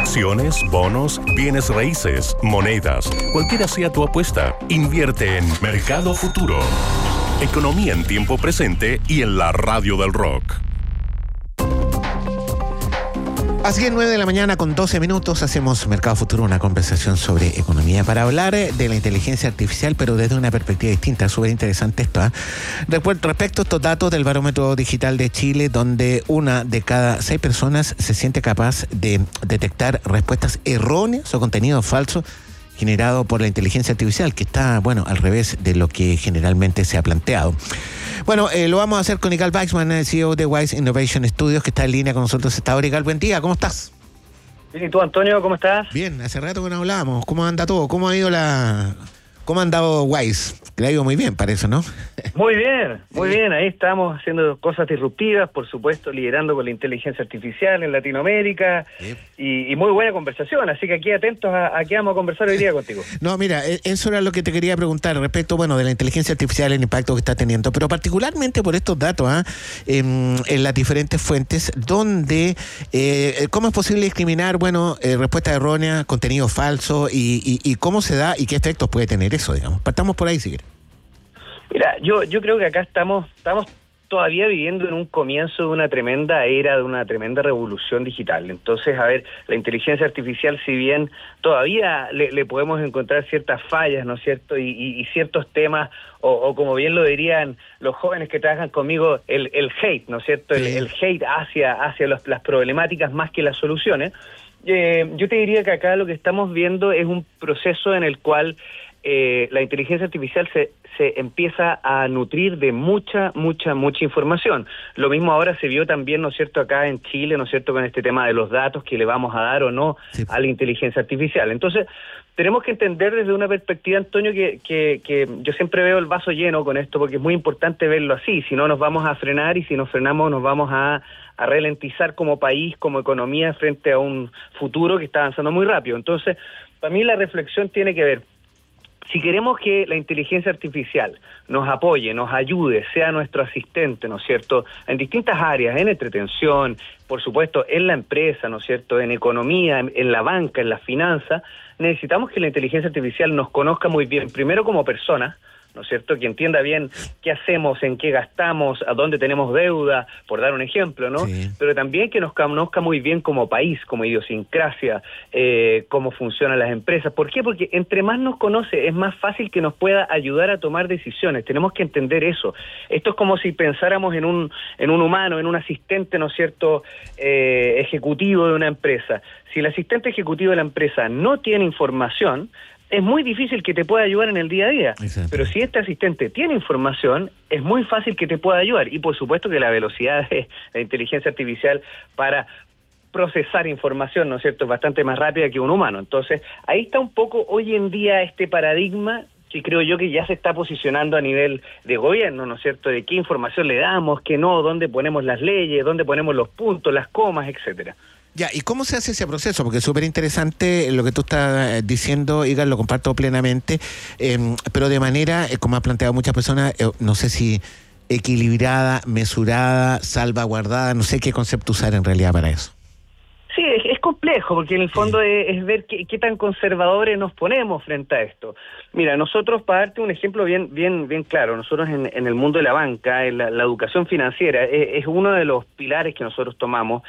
Acciones, bonos, bienes raíces, monedas. Cualquiera sea tu apuesta, invierte en Mercado Futuro. Economía en tiempo presente y en la radio del rock. Así que 9 de la mañana con 12 minutos hacemos Mercado Futuro, una conversación sobre economía para hablar de la inteligencia artificial, pero desde una perspectiva distinta. Súper interesante esto, ¿eh? Respecto a estos datos del Barómetro Digital de Chile, donde 1 de cada 6 personas se siente capaz de detectar respuestas erróneas o contenido falso generado por la inteligencia artificial, que está, bueno, al revés de lo que generalmente se ha planteado. Bueno, lo vamos a hacer con Igal Waxman, el CEO de Wise Innovation Studios, que está en línea con nosotros esta hora. Igal, buen día, ¿cómo estás? Bien, ¿y tú, Antonio, cómo estás? Bien, hace rato que no hablábamos. ¿Cómo anda todo? ¿Cómo ha andado Wise? Le ha ido muy bien, parece, ¿no? Muy bien. Ahí estamos haciendo cosas disruptivas, por supuesto, liderando con la inteligencia artificial en Latinoamérica. Sí. Y muy buena conversación, así que aquí atentos a qué vamos a conversar hoy día contigo. No, mira, eso era lo que te quería preguntar respecto, bueno, de la inteligencia artificial, el impacto que está teniendo, pero particularmente por estos datos, en las diferentes fuentes, donde, ¿cómo es posible discriminar, bueno, respuesta errónea, contenido falso, y cómo se da y qué efectos puede tener eso, digamos? Partamos por ahí, si quieres. Mira, yo creo que acá estamos todavía viviendo en un comienzo de una tremenda era, de una tremenda revolución digital. Entonces, a ver, la inteligencia artificial, si bien todavía le podemos encontrar ciertas fallas, ¿no es cierto? Y ciertos temas, o como bien lo dirían los jóvenes que trabajan conmigo, el hate, ¿no es cierto? Sí. El hate hacia las problemáticas más que las soluciones. Yo te diría que acá lo que estamos viendo es un proceso en el cual la inteligencia artificial se empieza a nutrir de mucha información. Lo mismo ahora se vio también, ¿no es cierto?, acá en Chile, ¿no es cierto?, con este tema de los datos que le vamos a dar o no a la inteligencia artificial. Entonces, tenemos que entender desde una perspectiva, Antonio, que yo siempre veo el vaso lleno con esto, porque es muy importante verlo así. Si no, nos vamos a frenar, y si nos frenamos, nos vamos a ralentizar como país, como economía, frente a un futuro que está avanzando muy rápido. Entonces, para mí la reflexión tiene que ver: si queremos que la inteligencia artificial nos apoye, nos ayude, sea nuestro asistente, ¿no es cierto?, en distintas áreas, en entretención, por supuesto, en la empresa, ¿no es cierto?, en economía, en la banca, en la finanza, necesitamos que la inteligencia artificial nos conozca muy bien, primero como persona, ¿no es cierto?, que entienda bien qué hacemos, en qué gastamos, a dónde tenemos deuda, por dar un ejemplo, ¿no? Sí. Pero también que nos conozca muy bien como país, como idiosincrasia, cómo funcionan las empresas. ¿Por qué? Porque entre más nos conoce, es más fácil que nos pueda ayudar a tomar decisiones. Tenemos que entender eso. Esto es como si pensáramos en un humano, en un asistente, ¿no es cierto?, ejecutivo de una empresa. Si el asistente ejecutivo de la empresa no tiene información, es muy difícil que te pueda ayudar en el día a día. Exacto. Pero si este asistente tiene información, es muy fácil que te pueda ayudar. Y por supuesto que la velocidad de la inteligencia artificial para procesar información, ¿no es cierto?, es bastante más rápida que un humano. Entonces, ahí está un poco hoy en día este paradigma que creo yo que ya se está posicionando a nivel de gobierno, ¿no es cierto?, de qué información le damos, qué no, dónde ponemos las leyes, dónde ponemos los puntos, las comas, etcétera. Ya, ¿y cómo se hace ese proceso? Porque es súper interesante lo que tú estás diciendo, Igal, lo comparto plenamente, pero de manera, como han planteado muchas personas, no sé si equilibrada, mesurada, salvaguardada, no sé qué concepto usar en realidad para eso. Sí, es complejo, porque en el fondo es ver qué tan conservadores nos ponemos frente a esto. Mira, nosotros, para darte un ejemplo bien claro, nosotros en el mundo de la banca, en la educación financiera, es uno de los pilares que nosotros tomamos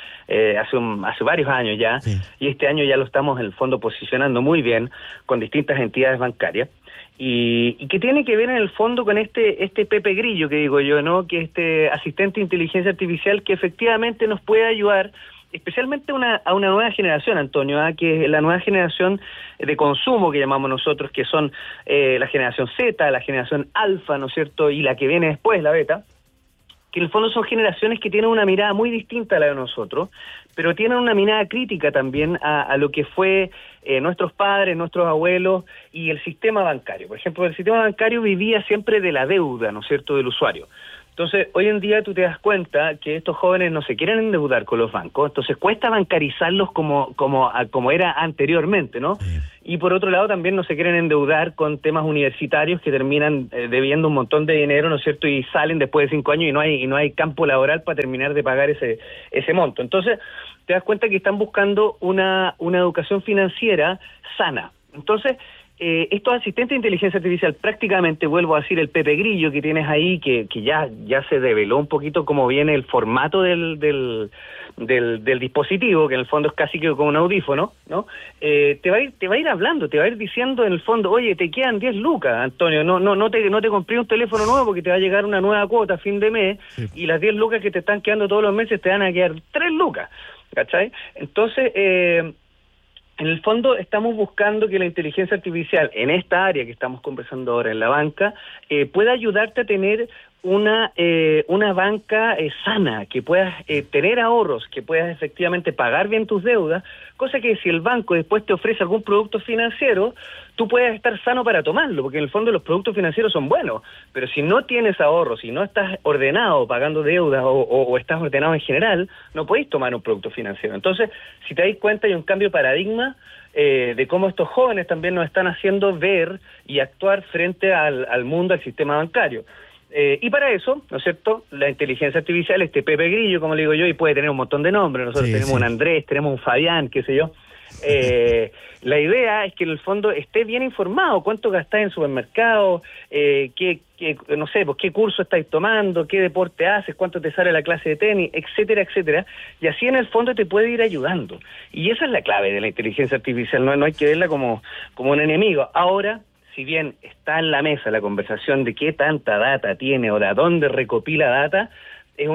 hace varios años ya, sí. Y este año ya lo estamos en el fondo posicionando muy bien con distintas entidades bancarias. Y que tiene que ver en el fondo con este Pepe Grillo que digo yo, ¿no?, que este asistente de inteligencia artificial que efectivamente nos puede ayudar, especialmente a una nueva generación, Antonio, que es la nueva generación de consumo que llamamos nosotros, que son la generación Z, la generación Alfa, ¿no es cierto?, y la que viene después, la Beta, que en el fondo son generaciones que tienen una mirada muy distinta a la de nosotros, pero tienen una mirada crítica también a lo que fue nuestros padres, nuestros abuelos y el sistema bancario. Por ejemplo, el sistema bancario vivía siempre de la deuda, ¿no es cierto?, del usuario. Entonces, hoy en día tú te das cuenta que estos jóvenes no se quieren endeudar con los bancos, entonces cuesta bancarizarlos como era anteriormente, ¿no? Y por otro lado también no se quieren endeudar con temas universitarios que terminan debiendo un montón de dinero, ¿no es cierto? Y salen después de 5 años y no hay campo laboral para terminar de pagar ese monto. Entonces, te das cuenta que están buscando una educación financiera sana. Entonces, estos asistentes de inteligencia artificial, prácticamente, vuelvo a decir, el Pepe Grillo que tienes ahí, que ya se reveló un poquito cómo viene el formato del dispositivo, que en el fondo es casi que como un audífono, ¿no? Te va a ir hablando, te va a ir diciendo en el fondo, oye, te quedan 10 lucas, Antonio, no te compré un teléfono nuevo porque te va a llegar una nueva cuota a fin de mes, sí. Y las 10 lucas que te están quedando todos los meses te van a quedar 3 lucas, ¿cachai? Entonces, en el fondo estamos buscando que la inteligencia artificial en esta área que estamos conversando ahora en la banca pueda ayudarte a tener una banca sana, que puedas tener ahorros, que puedas efectivamente pagar bien tus deudas, cosa que si el banco después te ofrece algún producto financiero, tú puedes estar sano para tomarlo, porque en el fondo los productos financieros son buenos, pero si no tienes ahorros, si no estás ordenado pagando deudas o estás ordenado en general, no podéis tomar un producto financiero. Entonces, si te dais cuenta, hay un cambio de paradigma de cómo estos jóvenes también nos están haciendo ver y actuar frente al mundo, al sistema bancario. Y para eso, ¿no es cierto?, la inteligencia artificial, este Pepe Grillo, como le digo yo, y puede tener un montón de nombres, nosotros tenemos un Andrés, tenemos un Fabián, qué sé yo. La idea es que en el fondo esté bien informado, cuánto gastás en supermercado, no sé, pues qué curso estáis tomando, qué deporte haces, cuánto te sale la clase de tenis, etcétera, etcétera, y así en el fondo te puede ir ayudando. Y esa es la clave de la inteligencia artificial, no hay que verla como un enemigo. Ahora, si bien está en la mesa la conversación de qué tanta data tiene o de a dónde recopila data, es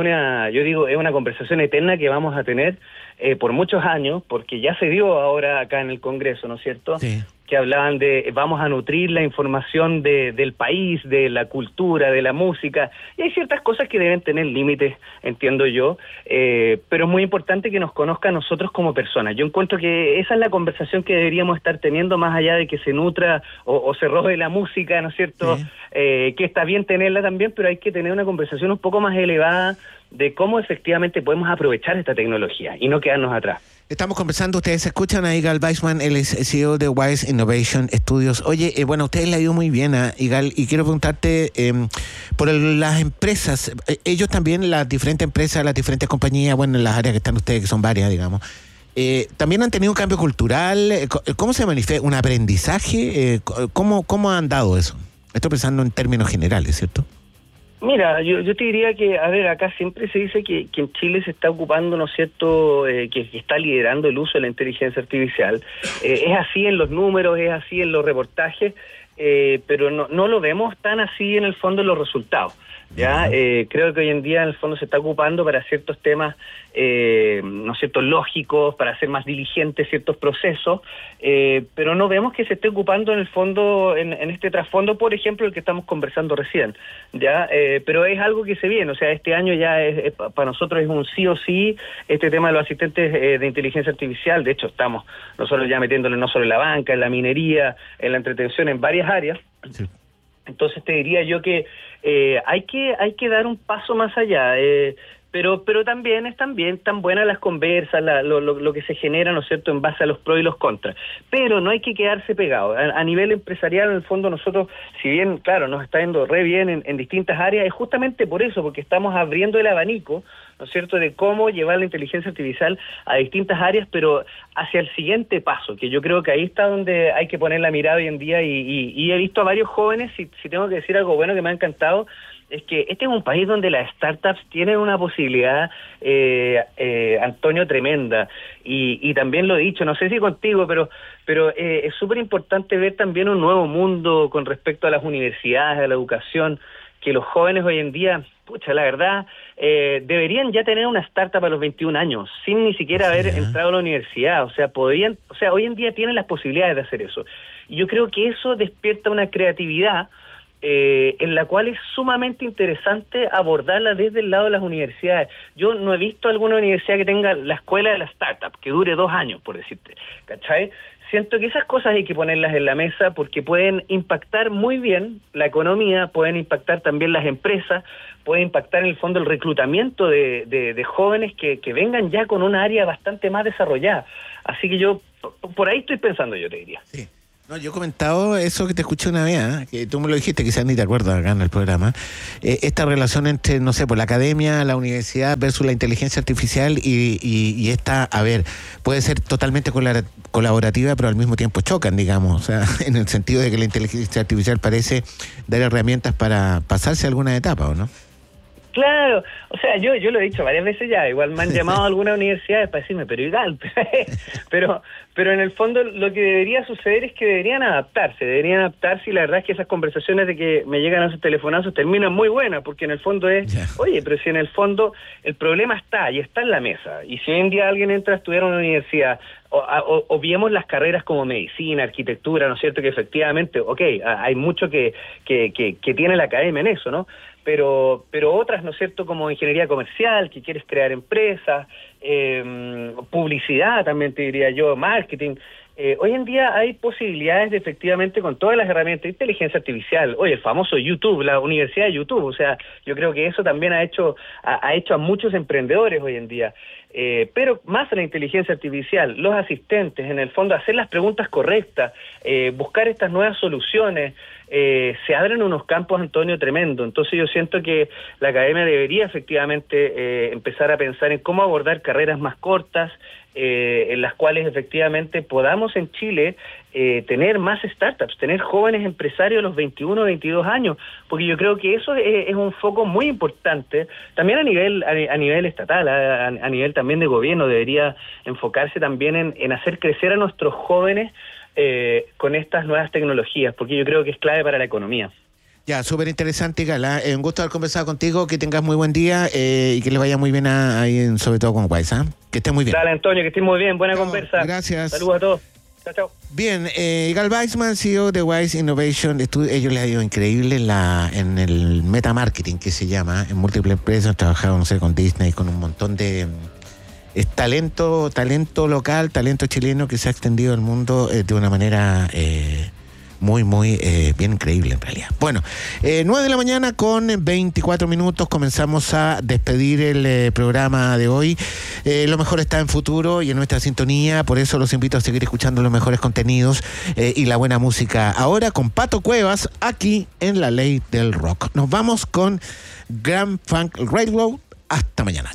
una conversación eterna que vamos a tener por muchos años, porque ya se dio ahora acá en el Congreso, ¿no es cierto? Sí. Que hablaban de vamos a nutrir la información del país, de la cultura, de la música, y hay ciertas cosas que deben tener límites, entiendo yo, pero es muy importante que nos conozca a nosotros como personas. Yo encuentro que esa es la conversación que deberíamos estar teniendo, más allá de que se nutra o se robe la música, ¿no es cierto? Sí. Que está bien tenerla también, pero hay que tener una conversación un poco más elevada de cómo efectivamente podemos aprovechar esta tecnología y no quedarnos atrás. Estamos conversando, ustedes escuchan a Igal Weissman, él es CEO de Wise Innovation Studios. Oye, bueno, a ustedes le ha ido muy bien a Igal, y quiero preguntarte por las empresas, ellos también, las diferentes empresas, las diferentes compañías, bueno, en las áreas que están ustedes, que son varias, digamos, también han tenido un cambio cultural. ¿Cómo se manifiesta? ¿Un aprendizaje? ¿Cómo han dado eso? Estoy pensando en términos generales, ¿cierto? Mira, yo te diría que, a ver, acá siempre se dice que en Chile se está ocupando, ¿no es cierto?, que está liderando el uso de la inteligencia artificial. Es así en los números, es así en los reportajes, pero no lo vemos tan así en el fondo en los resultados. ¿Ya? Creo que hoy en día en el fondo se está ocupando para ciertos temas, ¿no es cierto?, lógicos, para hacer más diligentes ciertos procesos, pero no vemos que se esté ocupando en el fondo, en este trasfondo, por ejemplo, el que estamos conversando recién, ¿ya? Pero es algo que se viene, o sea, este año ya para nosotros es un sí o sí este tema de los asistentes de inteligencia artificial. De hecho, estamos nosotros ya metiéndole no solo en la banca, en la minería, en la entretención, en varias áreas. Sí. Entonces te diría yo que hay que dar un paso más allá, pero también es tan buenas las conversas, lo que se genera, ¿no es cierto?, en base a los pros y los contras. Pero no hay que quedarse pegado. A nivel empresarial, en el fondo, nosotros, si bien, claro, nos está yendo re bien en distintas áreas, es justamente por eso, porque estamos abriendo el abanico, ¿no es cierto?, de cómo llevar la inteligencia artificial a distintas áreas, pero hacia el siguiente paso, que yo creo que ahí está donde hay que poner la mirada hoy en día, y he visto a varios jóvenes, si tengo que decir algo bueno que me ha encantado, es que este es un país donde las startups tienen una posibilidad, Antonio, tremenda, y también lo he dicho, no sé si contigo, pero es súper importante ver también un nuevo mundo con respecto a las universidades, a la educación, que los jóvenes hoy en día, pucha, la verdad, deberían ya tener una startup a los 21 años, sin ni siquiera haber entrado a la universidad. O sea, hoy en día tienen las posibilidades de hacer eso. Y yo creo que eso despierta una creatividad en la cual es sumamente interesante abordarla desde el lado de las universidades. Yo no he visto alguna universidad que tenga la escuela de la startup, que dure 2 años, por decirte, ¿cachai? siento que esas cosas hay que ponerlas en la mesa porque pueden impactar muy bien la economía, pueden impactar también las empresas, puede impactar en el fondo el reclutamiento de jóvenes que vengan ya con un área bastante más desarrollada. Así que yo, por ahí estoy pensando, yo te diría. Sí. No, yo he comentado eso que te escuché una vez, que tú me lo dijiste, quizás ni te acuerdas acá en el programa, esta relación entre, no sé, por la academia, la universidad versus la inteligencia artificial y esta, a ver, puede ser totalmente colaborativa, pero al mismo tiempo chocan, digamos, o sea, en el sentido de que la inteligencia artificial parece dar herramientas para pasarse alguna etapa, ¿o no? Claro, o sea, yo lo he dicho varias veces ya, igual me han llamado a algunas universidades para decirme, pero igual, pero en el fondo lo que debería suceder es que deberían adaptarse y la verdad es que esas conversaciones de que me llegan a esos telefonazos terminan muy buenas, porque en el fondo es, oye, pero si en el fondo el problema está y está en la mesa, y si hoy en día alguien entra a estudiar a una universidad, o viemos las carreras como medicina, arquitectura, ¿no es cierto? Que efectivamente, hay mucho que tiene la academia en eso, ¿no? Pero otras, ¿no es cierto?, como ingeniería comercial, que quieres crear empresas, publicidad también te diría yo, marketing. Hoy en día hay posibilidades de efectivamente con todas las herramientas, inteligencia artificial, el famoso YouTube, la universidad de YouTube, o sea, yo creo que eso también ha hecho a muchos emprendedores hoy en día. Pero más la inteligencia artificial, los asistentes, en el fondo hacer las preguntas correctas, buscar estas nuevas soluciones, se abren unos campos, Antonio, tremendo. Entonces yo siento que la academia debería efectivamente empezar a pensar en cómo abordar carreras más cortas, en las cuales efectivamente podamos en Chile tener más startups, tener jóvenes empresarios a los 21, 22 años, porque yo creo que eso es un foco muy importante, también a nivel estatal, a nivel también de gobierno, debería enfocarse también en hacer crecer a nuestros jóvenes con estas nuevas tecnologías, porque yo creo que es clave para la economía. Ya, súper interesante, Gala. Un gusto haber conversado contigo, que tengas muy buen día y que le vaya muy bien ahí, sobre todo con Wise, ¿eh? Que estés muy bien. Dale, Antonio, que estés muy bien, buena conversa. Gracias. Saludos a todos. Chao, chao. Bien, Gal Weissman, CEO de Wise Innovation, ellos les ha ido increíble en el meta marketing, que se llama, en múltiples empresas, han trabajado, no sé, con Disney, con un montón de... Es talento local, talento chileno que se ha extendido al mundo de una manera muy, muy bien increíble en realidad. Bueno, 9 de la mañana con 24 minutos, comenzamos a despedir el programa de hoy. Lo mejor está en futuro y en nuestra sintonía, por eso los invito a seguir escuchando los mejores contenidos y la buena música. Ahora con Pato Cuevas, aquí en La Ley del Rock. Nos vamos con Grand Funk Railroad. Hasta mañana.